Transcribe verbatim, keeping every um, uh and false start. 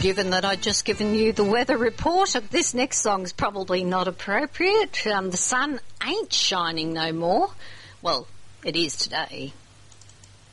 given that I'd just given you the weather report, this next song's probably not appropriate. Um, the sun ain't shining no more. Well, it is today.